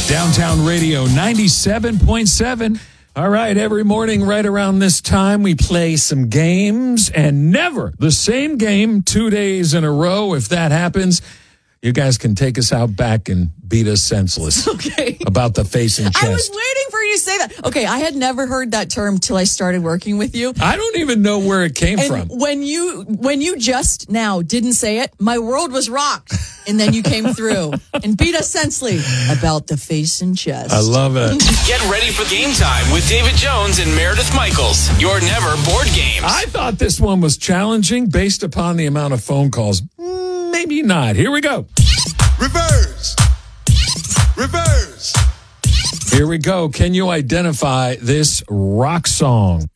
Downtown Radio 97.7. All right, every morning right around this time, we play some games, and never the same game 2 days in a row. If that happens, you guys can take us out back and beat us senseless. Okay. About the face and chest. I was waiting for you to say that. Okay, I had never heard that term till I started working with you. I don't even know where it came from. When you just now didn't say it, my world was rocked. And then you came through and beat us sensely about the face and chest. I love it. Get ready for game time with David Jones and Meredith Michaels. Your never board games. I thought this one was challenging based upon the amount of phone calls. Maybe not. Here we go. Reverse. Reverse. Here we go. Can you identify this rock song?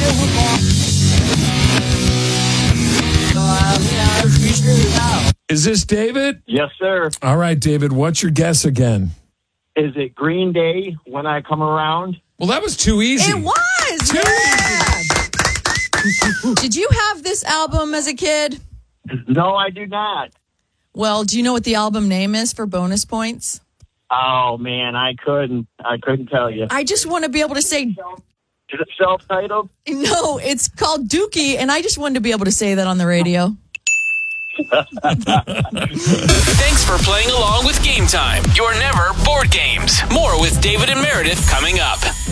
Is this David? Yes, sir. All right, David, what's your guess again? Is it Green Day, When I Come Around? Well, that was too easy. It was. Yeah. Did you have this album as a kid? No, I do not. Well, do you know what the album name is for bonus points? Oh, man, I couldn't tell you. I just want to be able to say, Is it self-titled? no, it's called Dookie, and I just wanted to be able to say that on the radio. Thanks for playing along with Game Time. Your never board games. More with David and Meredith coming up.